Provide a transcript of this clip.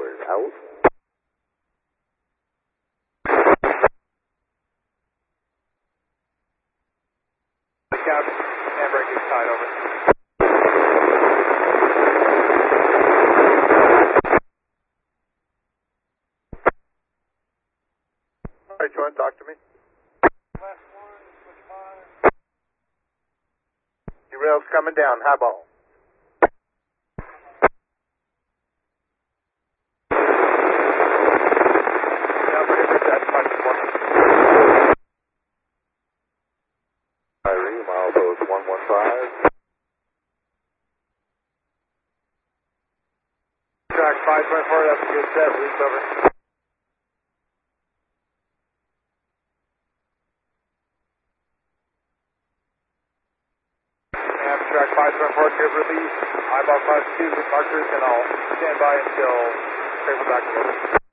Towers out. Captain, handbrake is tied, over. All right, Joanne, talk to me. Class 1, switch 5. Derail's coming down, high ball. Kyrie, milepost 115. Track 5.4, that's a good set, release over. Track 5.4, give release, eyeball class 2 with markers, and I'll stand by until paper back together.